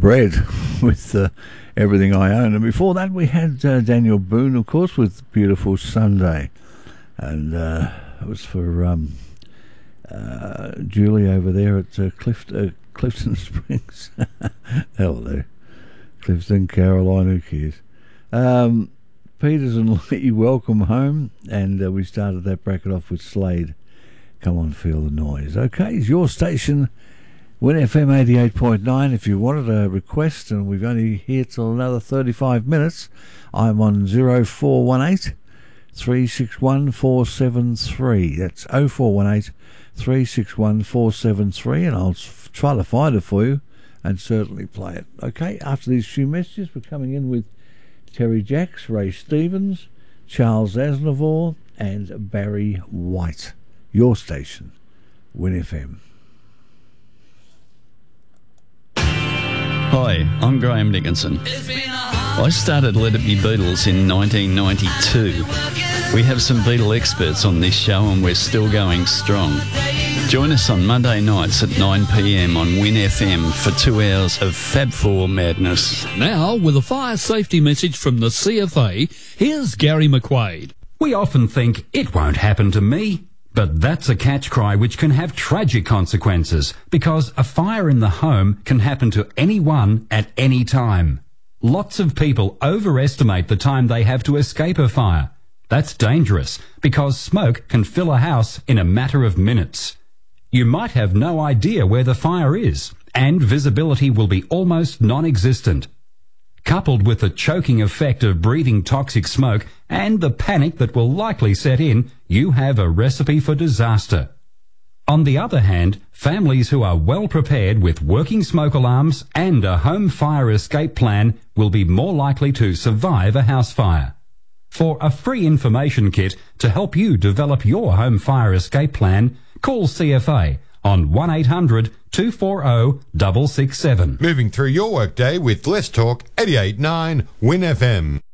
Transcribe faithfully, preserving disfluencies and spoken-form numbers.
bread with uh, Everything I Own. And before that, we had uh, Daniel Boone, of course, with Beautiful Sunday. And uh, it was for um, uh, Julie over there at uh, Clift, uh, Clifton Springs. Hell there. Clifton, Caroline, who cares? Um, Peters and Lee, Welcome Home. And uh, we started that bracket off with Slade, Come On, Feel the Noise. Okay, it's your station, Win F M eighty-eight point nine. If you wanted a request, and we've only here till another thirty-five minutes, I'm on oh four one eight, three six one, four seven three. That's oh four one eight, three six one, four seven three, and I'll f- try to find it for you and certainly play it. Okay, after these few messages, we're coming in with Terry Jacks, Ray Stevens, Charles Aznavour, and Barry White. Your station, Win F M. Hi, I'm Graham Dickinson. I started Let It Be Beatles in nineteen ninety-two. We have some Beatle experts on this show and we're still going strong. Join us on Monday nights at nine p.m. on Win F M for two hours of Fab Four madness. Now, with a fire safety message from the C F A, here's Gary McQuaid. We often think, it won't happen to me. But that's a catch cry which can have tragic consequences, because a fire in the home can happen to anyone at any time. Lots of people overestimate the time they have to escape a fire. That's dangerous, because smoke can fill a house in a matter of minutes. You might have no idea where the fire is, and visibility will be almost non-existent. Coupled with the choking effect of breathing toxic smoke and the panic that will likely set in, you have a recipe for disaster. On the other hand, families who are well prepared with working smoke alarms and a home fire escape plan will be more likely to survive a house fire. For a free information kit to help you develop your home fire escape plan, call C F A on one eight hundred, two four zero, six six seven. Moving through your workday with Let's Talk eighty-eight point nine Win F M.